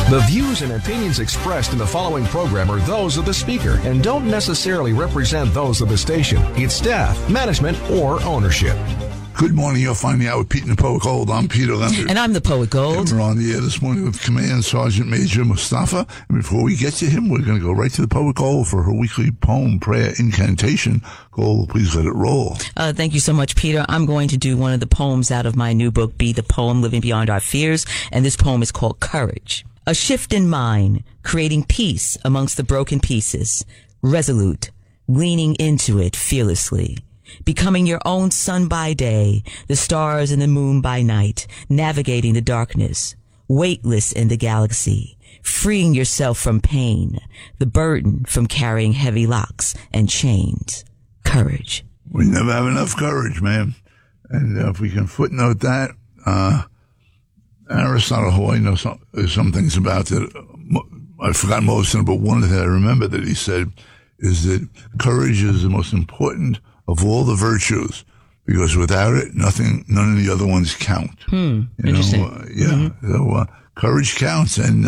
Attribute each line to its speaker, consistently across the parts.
Speaker 1: The views and opinions expressed in the following program are those of the speaker and don't necessarily represent those of the station, its staff, management, or ownership.
Speaker 2: Good morning. You're finding out with Pete and the Poet Gold. I'm Peter Leonard.
Speaker 3: And I'm the Poet Gold.
Speaker 2: And we're on the air this morning with Command Sergeant Major Mustafa. And before we get to him, we're going to go right to the Poet Gold for her weekly poem, prayer, incantation. Gold, please let it roll.
Speaker 3: Thank you so much, Peter. I'm going to do one of the poems out of my new book, Be the Poem, Living Beyond Our Fears. And this poem is called Courage. A shift in mind, creating peace amongst the broken pieces. Resolute, leaning into it fearlessly. Becoming your own sun by day, the stars and the moon by night, navigating the darkness, weightless in the galaxy, freeing yourself from pain, the burden from carrying heavy locks and chains. Courage.
Speaker 2: We never have enough courage, man. And if we can footnote that, Aristotle, who I know some things about that, I forgot most of them, but one that I remember that he said is that courage is the most important of all the virtues, because without it, none of the other ones count.
Speaker 3: Interesting.
Speaker 2: So courage counts, and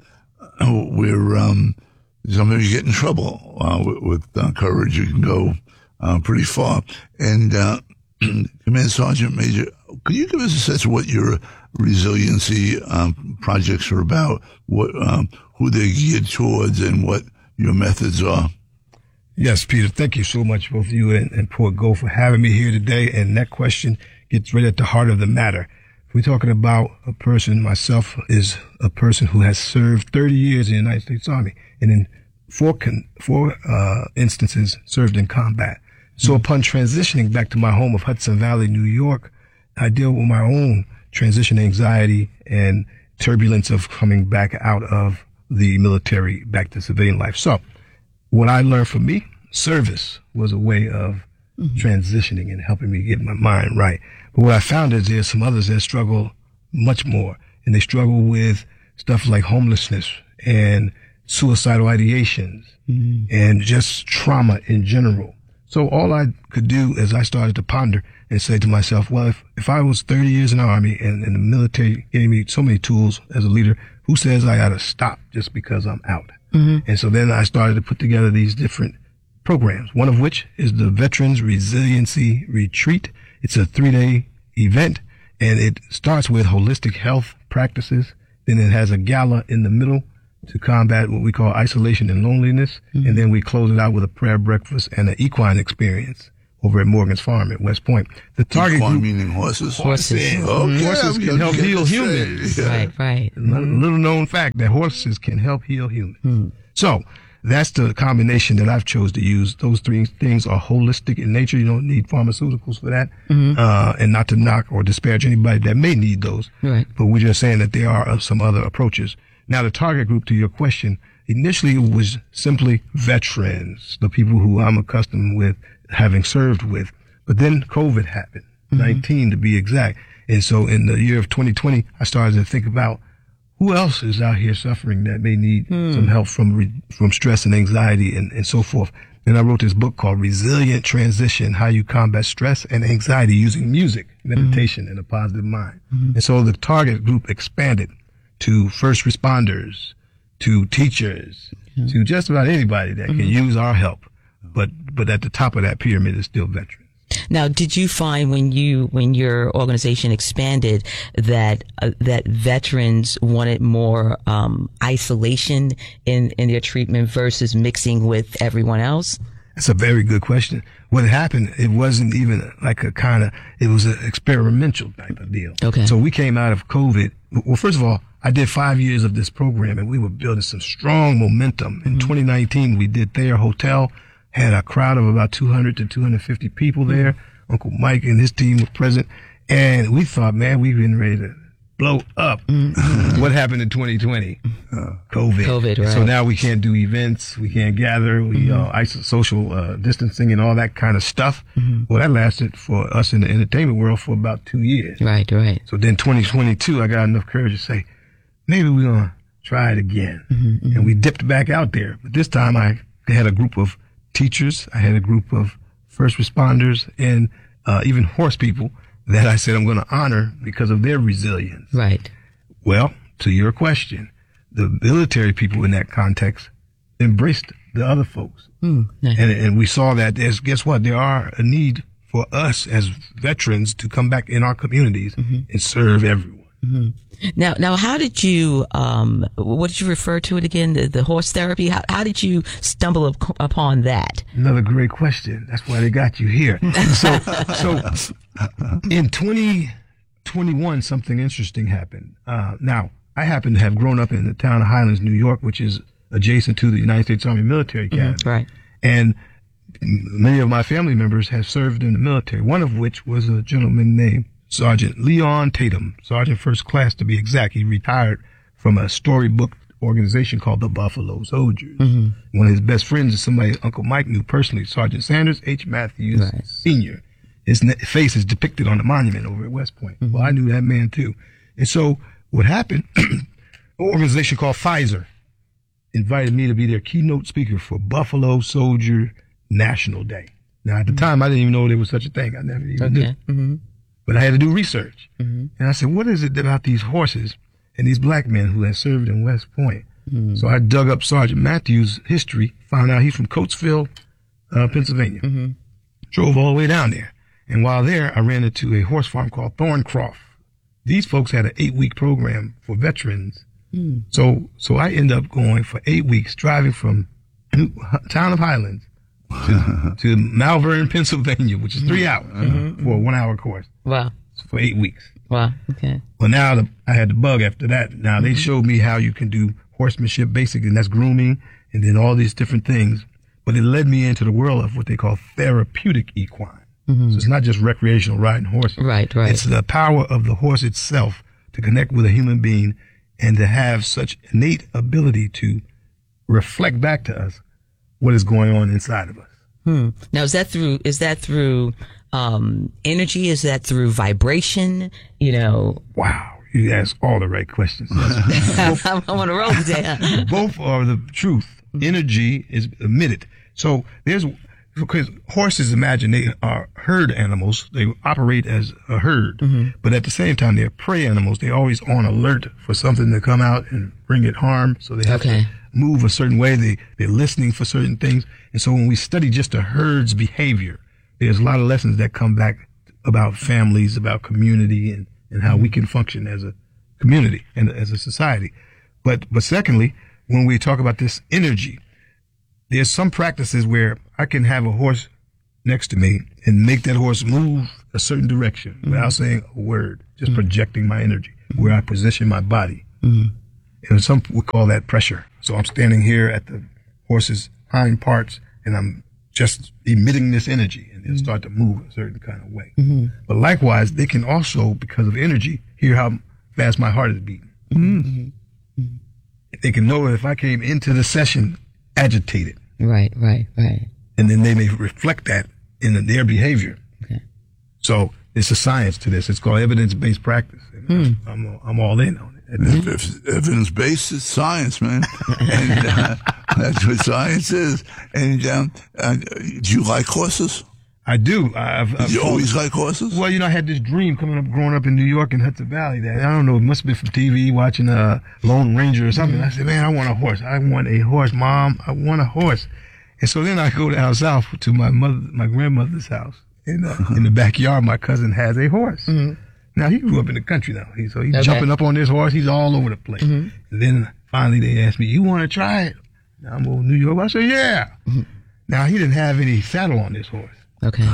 Speaker 2: sometimes you get in trouble with courage. You can go pretty far. And Command Sergeant Major, could you give us a sense of what your resiliency projects are about, what who they're geared towards, and what your methods are?
Speaker 4: Yes, Peter, thank you so much, both you and Poet Gold, for having me here today. And that question gets right at the heart of the matter. If we're talking about a person, myself is a person who has served 30 years in the United States Army, and in four instances served in combat. So upon transitioning back to my home of Hudson Valley, New York, I deal with my own transition anxiety and turbulence of coming back out of the military back to civilian life. So what I learned from me, service was a way of transitioning and helping me get my mind right. But what I found is there's some others that struggle much more, and they struggle with stuff like homelessness and suicidal ideations and just trauma in general. So all I could do is I started to ponder and say to myself, well, if I was 30 years in the Army and the military gave me so many tools as a leader, who says I got to stop just because I'm out? And so then I started to put together these different programs, one of which is the Veterans Resiliency Retreat. It's a 3-day event, and it starts with holistic health practices. Then it has a gala in the middle to combat what we call isolation and loneliness. And then we close it out with a prayer breakfast and an equine experience over at Morgan's Farm at West Point. The target
Speaker 2: Equine
Speaker 4: group,
Speaker 2: meaning horses?
Speaker 3: Horses.
Speaker 2: Okay,
Speaker 4: horses can help heal humans.
Speaker 3: Right.
Speaker 4: Little known fact that horses can help heal humans. So that's the combination that I've chose to use. Those three things are holistic in nature. You don't need pharmaceuticals for that. And not to knock or disparage anybody that may need those.
Speaker 3: Right.
Speaker 4: But we're just saying that there are some other approaches. Now, the target group, to your question, initially it was simply veterans, the people who I'm accustomed with having served with. But then COVID happened, 19 to be exact. And so in the year of 2020, I started to think about who else is out here suffering that may need some help from stress and anxiety and so forth. And I wrote this book called Resilient Transition, How You Combat Stress and Anxiety Using Music, Meditation, and a Positive Mind. And so the target group expanded to first responders, to teachers, to just about anybody that can use our help. But at the top of that pyramid is still veterans.
Speaker 3: Now, did you find when your organization expanded that veterans wanted more isolation in their treatment versus mixing with everyone else?
Speaker 4: That's a very good question. What happened, it wasn't even like it was an experimental type of deal.
Speaker 3: Okay.
Speaker 4: So we came out of COVID. Well, first of all, I did 5 years of this program, and we were building some strong momentum. In 2019, we did Thayer Hotel, had a crowd of about 200 to 250 people there. Uncle Mike and his team were present, and we thought, man, we've been ready to blow up. What happened in 2020? COVID,
Speaker 3: right.
Speaker 4: So now we can't do events, we can't gather, we social distancing and all that kind of stuff. Well, that lasted for us in the entertainment world for about 2 years.
Speaker 3: Right.
Speaker 4: So then 2022, I got enough courage to say, maybe we're going to try it again. And we dipped back out there. But this time I had a group of teachers, I had a group of first responders, and even horse people that I said I'm going to honor because of their resilience.
Speaker 3: Right.
Speaker 4: Well, to your question, the military people in that context embraced the other folks.
Speaker 3: Nice.
Speaker 4: And we saw that guess what? There are a need for us as veterans to come back in our communities and serve everyone.
Speaker 3: Now, how did you, what did you refer to it again? The horse therapy? How did you stumble upon that?
Speaker 4: Another great question. That's why they got you here. So in 2021, something interesting happened. Now, I happen to have grown up in the town of Highlands, New York, which is adjacent to the United States Army Military Academy.
Speaker 3: Right.
Speaker 4: And many of my family members have served in the military, one of which was a gentleman named Sergeant Leon Tatum, Sergeant First Class to be exact. He retired from a storybook organization called the Buffalo Soldiers. One of his best friends is somebody Uncle Mike knew personally, Sergeant Sanders H. Matthews Sr. His face is depicted on the monument over at West Point. Well, I knew that man too. And so what happened, an organization called Pfizer invited me to be their keynote speaker for Buffalo Soldier National Day. Now, at the time, I didn't even know there was such a thing. I never even knew. But I had to do research. And I said, what is it about these horses and these black men who had served in West Point? So I dug up Sergeant Matthews' history, found out he's from Coatesville, Pennsylvania. Drove all the way down there. And while there, I ran into a horse farm called Thorncroft. These folks had an 8-week program for veterans. So I ended up going for 8 weeks, driving from town of Highlands to Malvern, Pennsylvania, which is 3 hours for a 1-hour course.
Speaker 3: Wow.
Speaker 4: For 8 weeks.
Speaker 3: Wow. Okay.
Speaker 4: Well, now I had the bug after that. Now they showed me how you can do horsemanship basically, and that's grooming and then all these different things. But it led me into the world of what they call therapeutic equine. So it's not just recreational riding horses.
Speaker 3: Right.
Speaker 4: It's the power of the horse itself to connect with a human being and to have such innate ability to reflect back to us what is going on inside of us.
Speaker 3: Now, is that through energy? Is that through vibration?
Speaker 4: Wow. You ask all the right questions.
Speaker 3: I'm on a roll today.
Speaker 4: Both are the truth. Energy is emitted. So because horses, imagine they are herd animals. They operate as a herd, but at the same time, they're prey animals. They're always on alert for something to come out and bring it harm. So they have to move a certain way. They're listening for certain things. And so when we study just a herd's behavior, there's a lot of lessons that come back about families, about community, and how we can function as a community and as a society. But secondly, when we talk about this energy, there's some practices where I can have a horse next to me and make that horse move a certain direction without saying a word, just projecting my energy, where I position my body. And some would call that pressure. So I'm standing here at the horse's hind parts and I'm just emitting this energy and they'll start to move a certain kind of way. But likewise, they can also, because of energy, hear how fast my heart is beating. They can know if I came into the session agitated.
Speaker 3: Right.
Speaker 4: And then they may reflect that in their behavior.
Speaker 3: Okay.
Speaker 4: So it's a science to this. It's called evidence-based practice. And I'm all in on it.
Speaker 2: Evidence-based is science, man. And that's what science is. And do you like horses?
Speaker 4: I do.
Speaker 2: Did you always like horses?
Speaker 4: Well, I had this dream growing up in New York in Hudson Valley that, I don't know, it must have been from TV, watching Lone Ranger or something. I said, man, I want a horse. I want a horse, Mom. I want a horse. And so then I go down south to my grandmother's house. In the backyard, my cousin has a horse. Now, he grew up in the country now. He's jumping up on this horse. He's all over the place. And then finally they asked me, you want to try it? Now I'm in New York. I said, yeah. Now, he didn't have any saddle on this horse.
Speaker 3: Okay.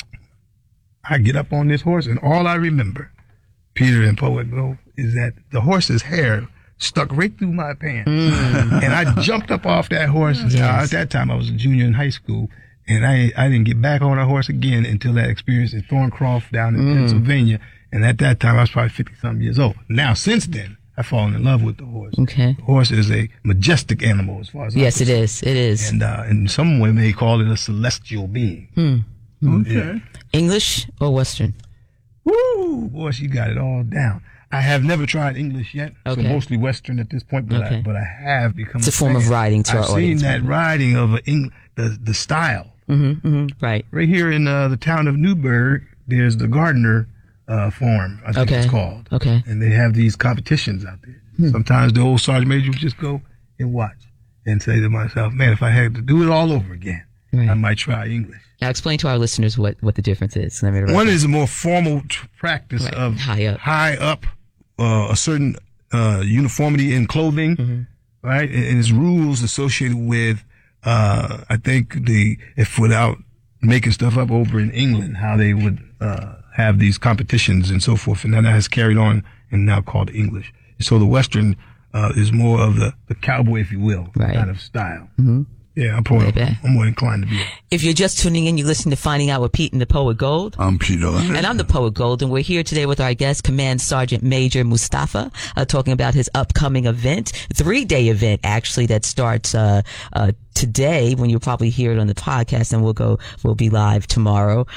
Speaker 4: I get up on this horse, and all I remember, Peter and Poet Go, is that the horse's hair stuck right through my pants. And I jumped up off that horse. At that time, I was a junior in high school, and I didn't get back on a horse again until that experience in Thorncroft down in Pennsylvania. And at that time, I was probably 50-something years old. Now, since then, I've fallen in love with the horse.
Speaker 3: Okay.
Speaker 4: The horse is a majestic animal as far as
Speaker 3: Yes, it is. It is.
Speaker 4: And in some way, may call it a celestial being.
Speaker 2: Okay.
Speaker 4: Yeah.
Speaker 3: English or Western?
Speaker 4: Woo! Boy, she got it all down. I have never tried English yet, so mostly Western at this point, but I have become
Speaker 3: It's a form of riding to our audience.
Speaker 4: I've seen that riding of the style.
Speaker 3: Right.
Speaker 4: Right here in the town of Newburgh, there's the Gardner Farm, I think it's called.
Speaker 3: Okay.
Speaker 4: And they have these competitions out there. Sometimes the old sergeant major would just go and watch and say to myself, man, if I had to do it all over again, I might try English.
Speaker 3: Now explain to our listeners what the difference is.
Speaker 4: One is a more formal practice of high up, a certain uniformity in clothing, right? And its rules associated with, I think if without making stuff up over in England, how they would have these competitions and so forth, and that has carried on and now called English. So the Western is more of the cowboy, if you will, kind of style. Yeah, I'm more inclined to be.
Speaker 3: If you're just tuning in, you listen to Finding Out with Pete and the Poet Gold.
Speaker 2: I'm Peter.
Speaker 3: And I'm the Poet Gold, and we're here today with our guest, Command Sergeant Major Mustafa, talking about his upcoming event, 3-day event, actually, that starts today, when you'll probably hear it on the podcast, and we'll be live tomorrow,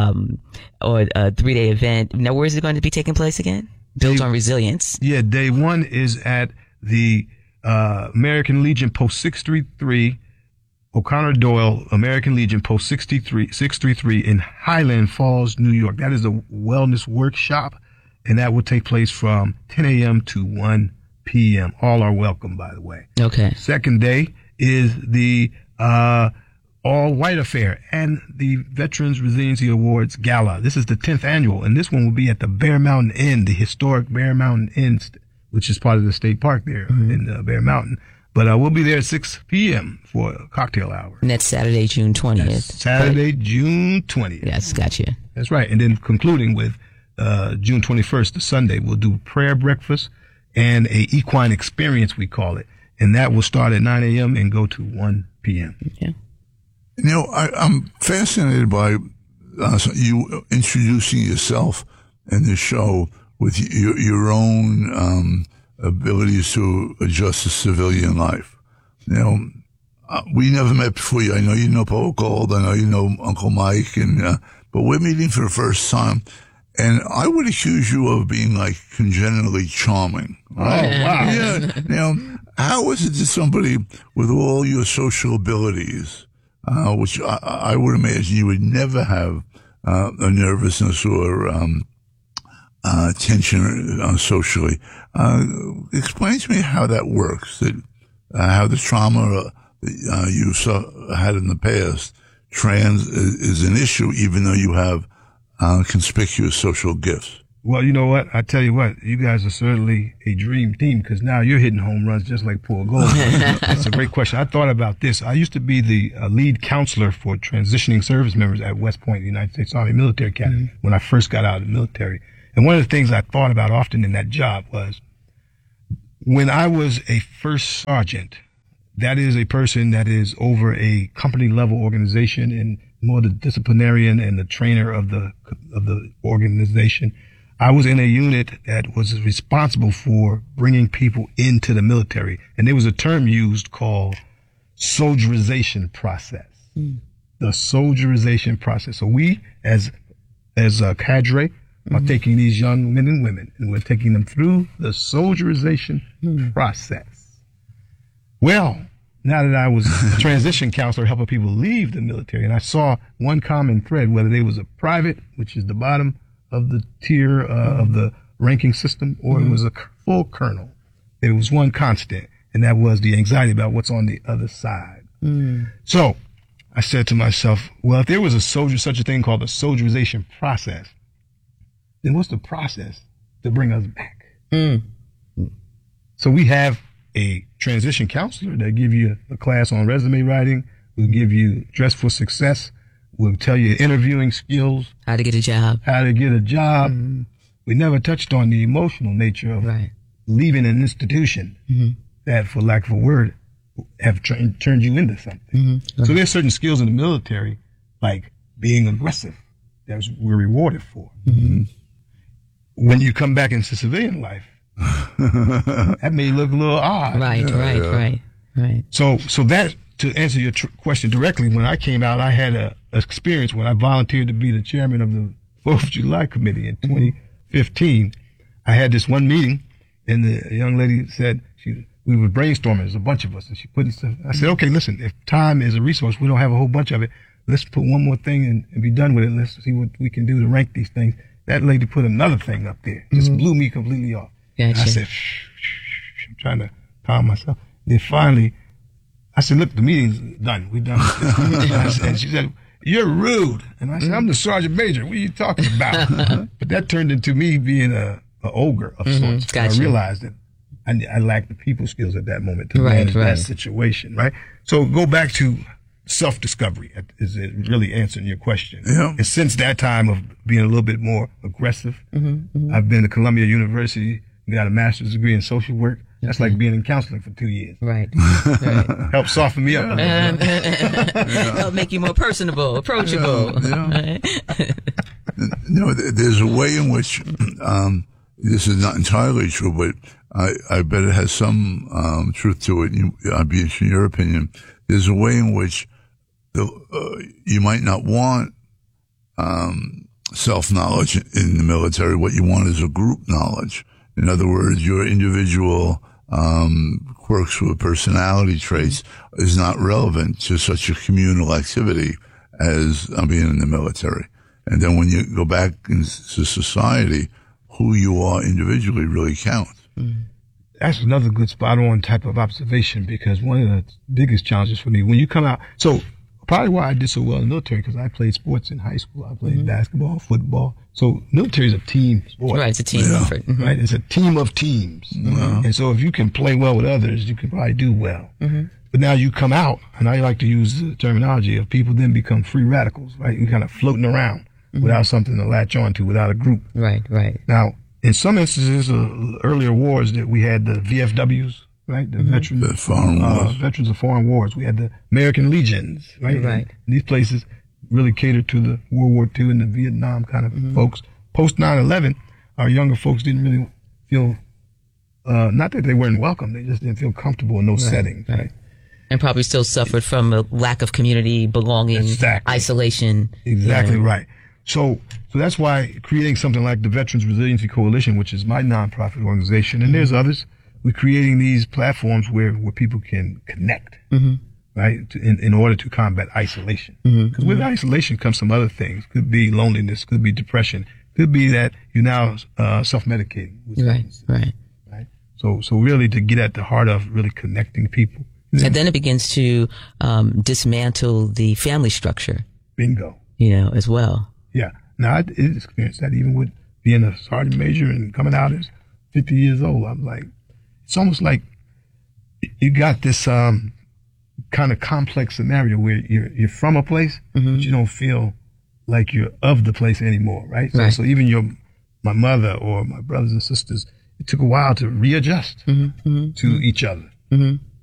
Speaker 3: or a 3-day event. Now, where is it going to be taking place again? Built on resilience.
Speaker 4: Yeah, day one is at the American Legion Post 633, O'Connor Doyle, American Legion Post 633 in Highland Falls, New York. That is a wellness workshop, and that will take place from 10 a.m. to 1 p.m. All are welcome, by the way.
Speaker 3: Okay.
Speaker 4: Second day is the all-white affair and the Veterans Resiliency Awards Gala. This is the 10th annual, and this one will be at the Bear Mountain Inn, the historic Bear Mountain Inn, which is part of the state park there in Bear Mountain. But we'll be there at 6 p.m. for a cocktail hour.
Speaker 3: And that's Saturday, June 20th.
Speaker 4: That's Saturday, June 20th.
Speaker 3: Yes, gotcha.
Speaker 4: That's right. And then concluding with June 21st, the Sunday, we'll do prayer breakfast and a equine experience, we call it. And that will start at 9 a.m. and go to 1 p.m.
Speaker 3: Yeah.
Speaker 2: You know, I'm fascinated by you introducing yourself in the show with your own abilities to adjust to civilian life. You know, we never met before. I know you know Poet Gold. I know you know Uncle Mike, but we're meeting for the first time. And I would accuse you of being like congenitally charming. Right?
Speaker 4: Oh, wow.
Speaker 2: Yeah. Now, how is it that somebody with all your social abilities, which I would imagine you would never have a nervousness or tension socially. Explain to me how that works, how the trauma you had in the past is an issue, even though you have conspicuous social gifts.
Speaker 4: Well, you know what? I tell you what, you guys are certainly a dream team, because now you're hitting home runs just like Poet Gold. That's a great question. I thought about this. I used to be the lead counselor for transitioning service members at West Point, the United States Army Military Academy, when I first got out of the military. And one of the things I thought about often in that job was, when I was a first sergeant, that is a person that is over a company level organization and more the disciplinarian and the trainer of the organization. I was in a unit that was responsible for bringing people into the military. And there was a term used called soldierization process. The soldierization process. So we, as a cadre, are taking these young men and women, and we're taking them through the soldierization process. Well, now that I was a transition counselor helping people leave the military, and I saw one common thread, whether they was a private, which is the bottom of the tier of the ranking system, or it was a full colonel, there was one constant, and that was the anxiety about what's on the other side. So I said to myself, well, if there was such a thing called the soldierization process, then what's the process to bring us back? So we have a transition counselor that give you a class on resume writing, will give you dress for success, will tell you interviewing skills,
Speaker 3: How to get a job.
Speaker 4: We never touched on the emotional nature of leaving an institution that, for lack of a word, have turned you into something. So there's certain skills in the military, like being aggressive, that we're rewarded for. When you come back into civilian life, that may look a little odd.
Speaker 3: Right.
Speaker 4: So that, to answer your question directly, when I came out, I had a experience when I volunteered to be the chairman of the 4th of July committee in 2015. I had this one meeting, and the young lady said, we were brainstorming, there's a bunch of us, and she put in stuff. I said, okay, listen, if time is a resource, we don't have a whole bunch of it. Let's put one more thing and be done with it. Let's see what we can do to rank these things. That lady put another thing up there. Just blew me completely off.
Speaker 3: Gotcha.
Speaker 4: I said, I'm trying to calm myself. Then finally, I said, look, the meeting's done. We're done. And she said, you're rude. And I said, I'm the sergeant major. What are you talking about? But that turned into me being a ogre of sorts.
Speaker 3: Gotcha.
Speaker 4: I realized that I lacked the people skills at that moment to manage that situation, right? So go back to self-discovery. Is it really answering your question?
Speaker 2: Yeah.
Speaker 4: And since that time of being a little bit more aggressive, I've been to Columbia University, got a master's degree in social work. That's like being in counseling for 2 years.
Speaker 3: Right.
Speaker 4: Help soften me up.
Speaker 3: Help make you more personable, approachable.
Speaker 2: No, there's a way in which this is not entirely true, but I bet it has some truth to it. I'd be interested in your opinion. There's a way in which you might not want self-knowledge in the military. What you want is a group knowledge. In other words, your individual quirks or personality traits is not relevant to such a communal activity as being in the military. And then when you go back into society, who you are individually really counts.
Speaker 4: That's another good spot-on type of observation, because one of the biggest challenges for me, when you come out, so probably why I did so well in the military, because I played sports in high school. I played basketball, football. So military is a team sport.
Speaker 3: Right, it's a team effort.
Speaker 4: Right, it's a team of teams. And so if you can play well with others, you can probably do well. But now you come out, and I like to use the terminology of people then become free radicals, right? You're kind of floating around without something to latch on to, without a group.
Speaker 3: Right.
Speaker 4: Now, in some instances, earlier wars that we had the VFWs, right? The veterans,
Speaker 2: The foreign wars.
Speaker 4: Veterans of foreign wars. We had the American Legions, right?
Speaker 3: Right.
Speaker 4: And these places really catered to the World War II and the Vietnam kind of folks. Post 9/11, our younger folks didn't really feel, not that they weren't welcome, they just didn't feel comfortable in those settings, right?
Speaker 3: And probably still suffered from a lack of community belonging, isolation.
Speaker 4: Exactly right. So that's why creating something like the Veterans Resiliency Coalition, which is my nonprofit organization, and there's others, we're creating these platforms where people can connect, right, in order to combat isolation. Because with isolation comes some other things. Could be loneliness, could be depression, could be that you're now self-medicating.
Speaker 3: Right.
Speaker 4: So really to get at the heart of really connecting people.
Speaker 3: And then it begins to dismantle the family structure.
Speaker 4: Bingo.
Speaker 3: As well.
Speaker 4: Yeah. Now, I did experience that even with being a sergeant major and coming out as 50 years old. I'm like, it's almost like you got this kind of complex scenario where you're from a place, but you don't feel like you're of the place anymore, right? So even my mother or my brothers and sisters, it took a while to readjust to each other.